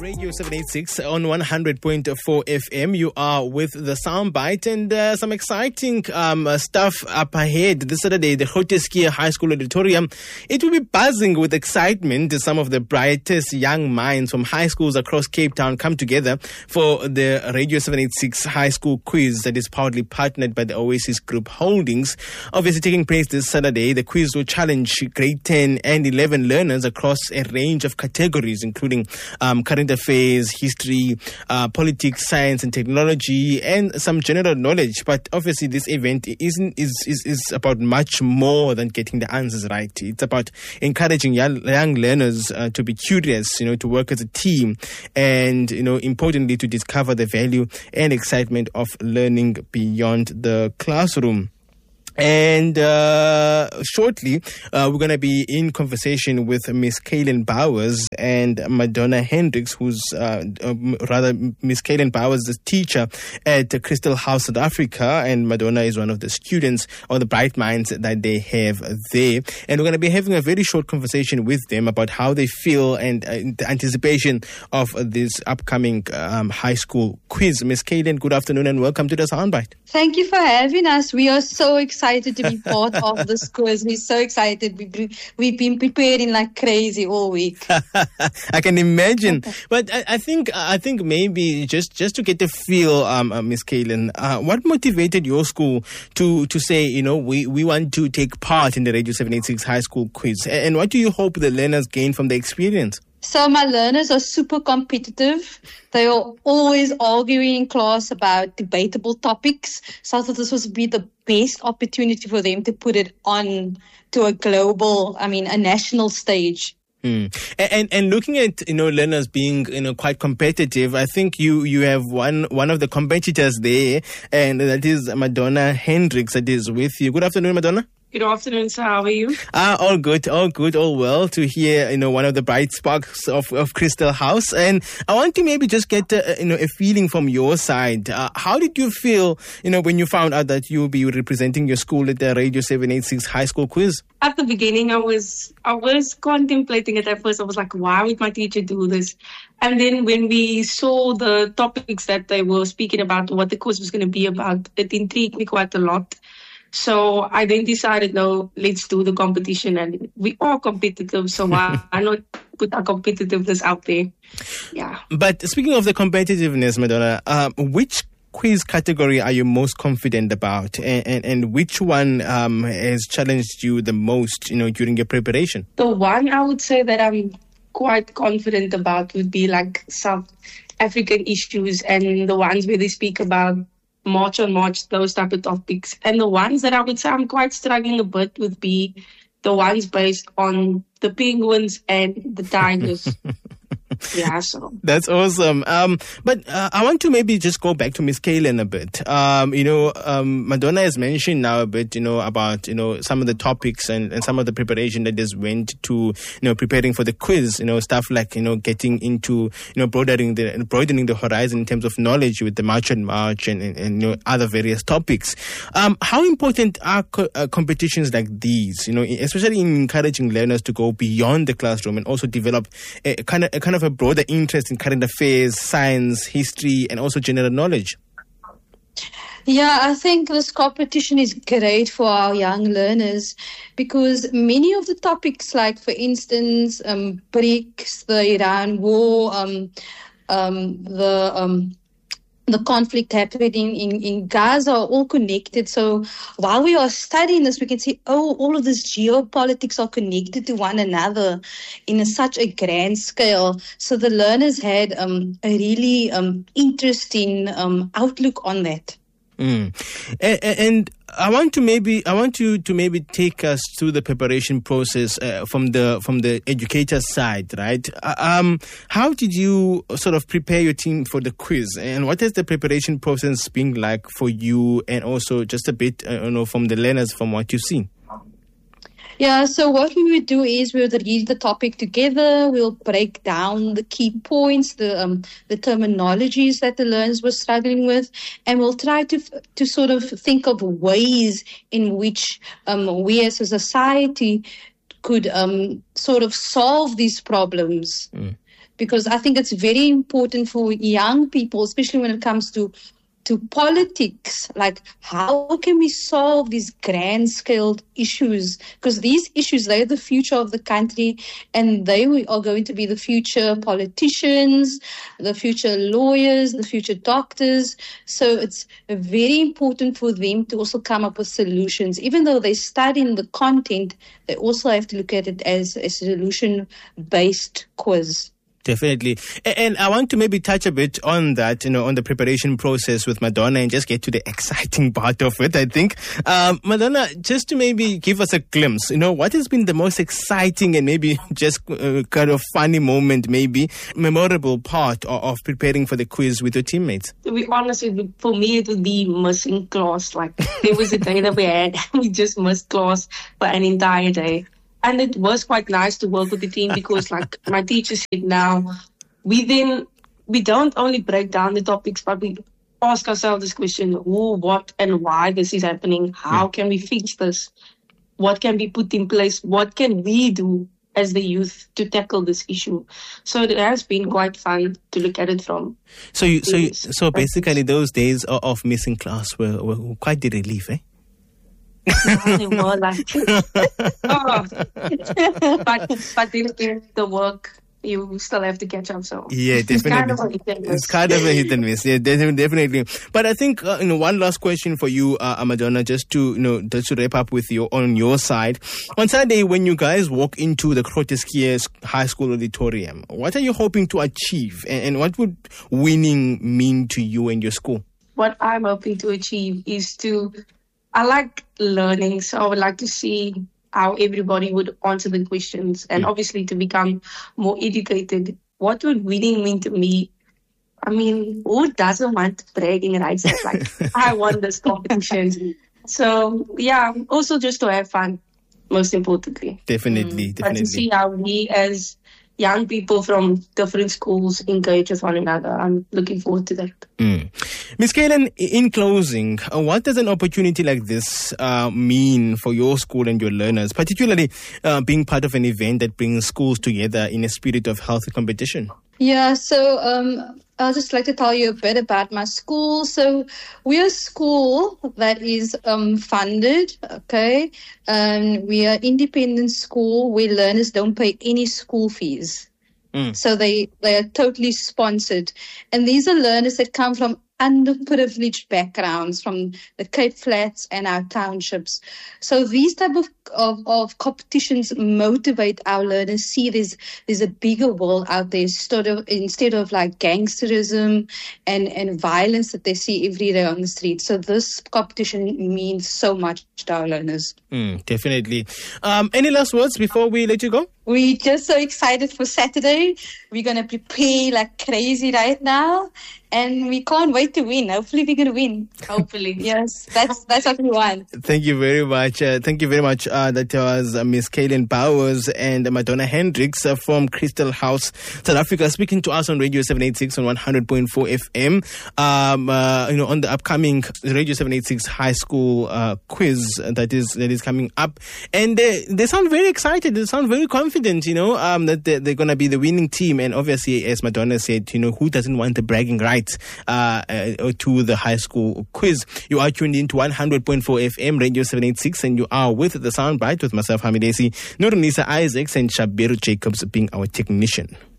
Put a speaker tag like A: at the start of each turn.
A: Radio 786 on 100.4 FM. You are with the Soundbite and some exciting stuff up ahead. This Saturday, the Groote High School Auditorium, it will be buzzing with excitement as some of the brightest young minds from high schools across Cape Town come together for the Radio 786 High School Quiz that is proudly partnered by the Oasis Group Holdings. Obviously taking place this Saturday, the quiz will challenge grade 10 and 11 learners across a range of categories, including current affairs, history, politics, science and technology, and some general knowledge. But obviously this event is about much more than getting the answers right. It's about encouraging young learners to be curious, to work as a team, and, importantly, to discover the value and excitement of learning beyond the classroom. And shortly, we're going to be in conversation with Miss Kaylin Bowers and Madonna Hendricks, who's Miss Kaylin Bowers is a teacher at Crystal House, South Africa, and Madonna is one of the students or the bright minds that they have there. And we're going to be having a very short conversation with them about how they feel and the anticipation of this upcoming high school quiz. Miss Kaylin, good afternoon and welcome to the Soundbite.
B: Thank you for having us. We are so excited to be part of this quiz. We're so excited. We've been preparing like crazy all week.
A: I can imagine. But I think maybe just to get the feel, Miss Kaylin, what motivated your school to say, we want to take part in the Radio 786 High School Quiz? And what do you hope the learners gain from the experience?
B: So my learners are super competitive. They are always arguing in class about debatable topics. So I thought this would be the best opportunity for them to put it on to a national stage.
A: And looking at learners being quite competitive, I think you have one of the competitors there, and that is Madonna Hendricks that is with you. Good afternoon, Madonna.
C: Good afternoon, sir. How are you?
A: All good, all well. To hear, one of the bright sparks of Crystal House. And I want to maybe just get, a feeling from your side. How did you feel, when you found out that you'll be representing your school at the Radio 786 High School Quiz?
C: At the beginning, I was contemplating it at first. I was like, why would my teacher do this? And then when we saw the topics that they were speaking about, what the quiz was going to be about, it intrigued me quite a lot. So I then decided, no, let's do the competition. And we are competitive, so why not put our competitiveness out there? Yeah.
A: But speaking of the competitiveness, Madonna, which quiz category are you most confident about? And which one has challenged you the most, during your preparation?
C: The one I would say that I'm quite confident about would be like South African issues and the ones where they speak about March on March, those type of topics. And the ones that I would say I'm quite struggling a bit would be the ones based on the penguins and the tigers. Yeah, so
A: that's awesome. But I want to maybe just go back to Miss Kaylin a bit. Madonna has mentioned now a bit, about some of the topics and some of the preparation that just went to preparing for the quiz. Stuff like getting into broadening the horizon in terms of knowledge with the March on March and other various topics. How important are competitions like these? Especially in encouraging learners to go beyond the classroom and also develop a kind of a broader interest in current affairs, science, history, and also general knowledge.
B: Yeah, I think this competition is great for our young learners because many of the topics, like for instance, BRICS, the Iran war, the conflict happening in Gaza are all connected. So while we are studying this, we can see, all of this geopolitics are connected to one another in such a grand scale. So the learners had a really interesting outlook on that.
A: And I want you to maybe take us through the preparation process from the educator side, right? How did you sort of prepare your team for the quiz, and what has the preparation process been like for you, and also just a bit, from the learners, from what you've seen?
B: Yeah, so what we would do is we would read the topic together. We'll break down the key points, the terminologies that the learners were struggling with, and we'll try to sort of think of ways in which we as a society could sort of solve these problems. because I think it's very important for young people, especially when it comes to politics, like how can we solve these grand scale issues? Because these issues, they're the future of the country, and they are going to be the future politicians, the future lawyers, the future doctors. So it's very important for them to also come up with solutions. Even though they study the content, they also have to look at it as a solution-based quiz.
A: Definitely. And I want to maybe touch a bit on that, on the preparation process with Madonna and just get to the exciting part of it, I think. Madonna, just to maybe give us a glimpse, what has been the most exciting and maybe just kind of funny moment, maybe memorable part of preparing for the quiz with your teammates?
C: To be honest, for me, it would be missing class. Like, there was a day that we just missed class for an entire day. And it was quite nice to work with the team because, like my teacher said now, we don't only break down the topics, but we ask ourselves this question: who, what, and why this is happening? How can we fix this? What can be put in place? What can we do as the youth to tackle this issue? So it has been quite fun to look at it from.
A: So basically, those days of missing class were quite the relief, eh?
C: More like, but in the work, you still have to catch up. So
A: yeah, definitely, it's kind of a hit and miss. Yeah, definitely. But I think one last question for you, Madonna, just to wrap up with you on your side. On Saturday, when you guys walk into the Groote High School auditorium, what are you hoping to achieve, and what would winning mean to you and your school?
C: What I'm hoping to achieve is I like learning, so I would like to see how everybody would answer the questions and obviously to become more educated. What would winning mean to me? I mean, who doesn't want bragging rights? Like, I won this competition. So, yeah, also just to have fun, most importantly.
A: Definitely.
C: But to see how we as young people from different schools engage with one another. I'm looking forward to that.
A: Ms. Kaylin, in closing, what does an opportunity like this mean for your school and your learners, particularly being part of an event that brings schools together in a spirit of healthy competition?
B: Yeah, so I'll just like to tell you a bit about my school. So we're a school that is funded, okay? We are an independent school where learners don't pay any school fees. So they are totally sponsored. And these are learners that come from underprivileged backgrounds, from the Cape Flats and our townships. So these type of competitions motivate our learners, see there's a bigger world out there instead of like gangsterism and violence that they see every day on the street. So this competition means so much to our learners.
A: Definitely. Any last words before we let you go?
B: We're just so excited for Saturday. We're going to prepare like crazy right now. And we can't wait to win. Hopefully we're going to win.
C: Hopefully.
B: Yes, that's what we want.
A: Thank you very much. That was Miss Kaylin Bowers and Madonna Hendricks from Crystal House, South Africa, speaking to us on Radio 786 on 100.4 FM. On the upcoming Radio 786 High School quiz that is coming up. And they sound very excited. They sound very confident, that they're going to be the winning team. And obviously, as Madonna said, who doesn't want the bragging rights to the high school quiz? You are tuned in to 100.4 FM, Radio 786, and you are with the Soundbite with myself, Hamidesi, Nurunisa Isaacs, and Shabiru Jacobs being our technician.